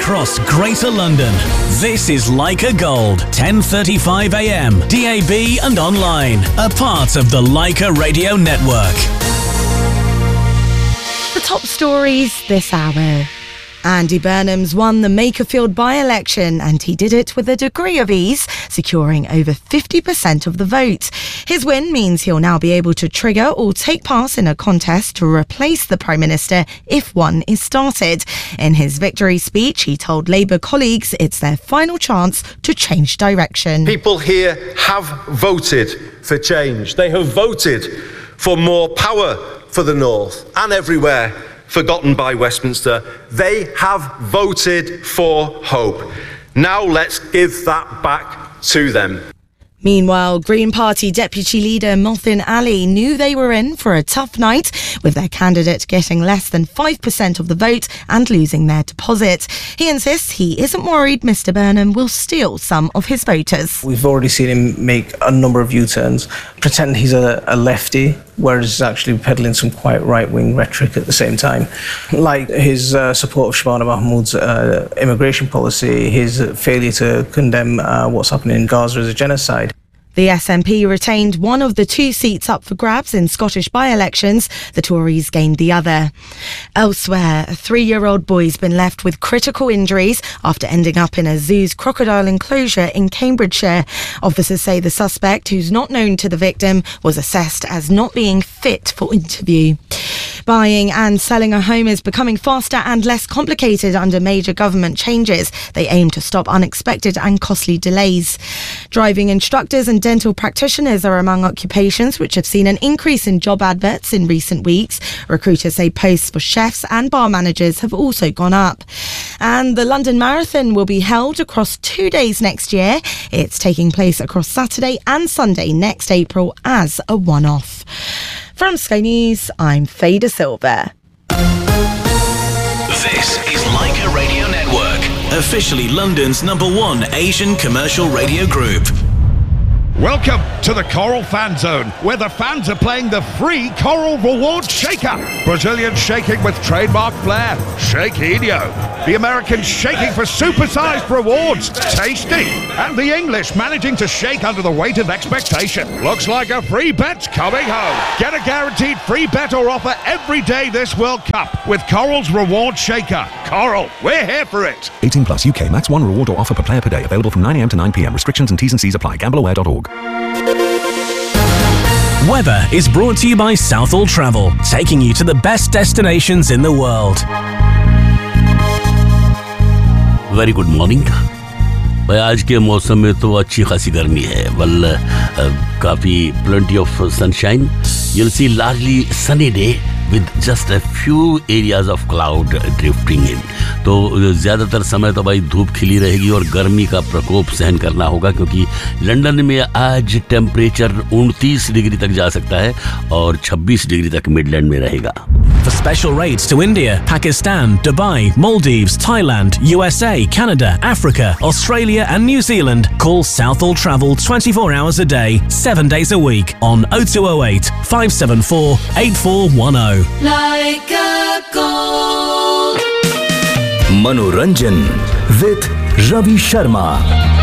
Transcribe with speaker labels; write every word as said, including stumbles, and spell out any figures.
Speaker 1: across Greater London. This is Leica Gold, ten thirty-five a m, D A B and online. A part of the Leica Radio Network.
Speaker 2: The top stories this hour. Andy Burnham's won the Makerfield by-election, and he did it with a degree of ease, securing over fifty percent of the vote. His win means he'll now be able to trigger or take part in a contest to replace the Prime Minister if one is started. In his victory speech, he told Labour colleagues it's their final chance to change direction.
Speaker 3: People here have voted for change. They have voted for more power for the North and everywhere forgotten by Westminster. They have voted for hope. Now let's give that back to them.
Speaker 2: Meanwhile, Green Party Deputy Leader Mohsin Ali knew they were in for a tough night, with their candidate getting less than five percent of the vote and losing their deposit. He insists he isn't worried Mr Burnham will steal some of his voters.
Speaker 4: We've already seen him make a number of U-turns, pretend he's a, a lefty, whereas he's actually peddling some quite right-wing rhetoric at the same time. Like his uh, support of Shabana Mahmood's uh, immigration policy, his failure to condemn uh, what's happening in Gaza as a genocide.
Speaker 2: The S N P retained one of the two seats up for grabs in Scottish by-elections. The Tories gained the other. Elsewhere, a three-year-old boy's been left with critical injuries after ending up in a zoo's crocodile enclosure in Cambridgeshire. Officers say the suspect, who's not known to the victim, was assessed as not being fit for interview. Buying and selling a home is becoming faster and less complicated under major government changes. They aim to stop unexpected and costly delays. Driving instructors and dental practitioners are among occupations which have seen an increase in job adverts in recent weeks. Recruiters say posts for chefs and bar managers have also gone up. And the London Marathon will be held across two days next year. It's taking place across Saturday and Sunday next April as a one-off. From Sky News, I'm Faye De Silva.
Speaker 1: This is Leica Radio Network, officially London's number one Asian commercial radio group.
Speaker 5: Welcome to the Coral Fan Zone, where the fans are playing the free Coral Reward Shaker. Brazilian shaking with trademark flair, Shakeinho. The Americans shaking for supersized rewards, Tasty. And the English managing to shake under the weight of expectation. Looks like a free bet's coming home. Get a guaranteed free bet or offer every day this World Cup with Coral's Reward Shaker. Coral, we're here for it.
Speaker 6: eighteen plus U K, max one reward or offer per player per day. Available from nine a m to nine p m. Restrictions and T's and C's apply. gamble aware dot org.
Speaker 1: Weather is brought to you by Southall Travel, taking you to the best destinations in the world.
Speaker 7: Very good morning. भाई आज के मौसम में तो अच्छी खासी गर्मी है. Well, uh, काफी plenty of sunshine. You'll see largely sunny day with just a few areas of cloud drifting in. तो ज़्यादातर समय तो भाई धूप खिली रहेगी और गर्मी का प्रकोप सहन करना होगा, क्योंकि लंदन में आज टेम्परेचर उनतीस डिग्री तक जा सकता है और छब्बीस डिग्री तक मिडलैंड में रहेगा.
Speaker 1: For special rates to India, Pakistan, Dubai, Maldives, Thailand, U S A, Canada, Africa, Australia and New Zealand, call Southall Travel twenty-four hours a day, seven days a week on oh two oh eight, five seven four, eight four one oh.
Speaker 8: Leica Gold.
Speaker 6: Manoranjan with Ravi Sharma.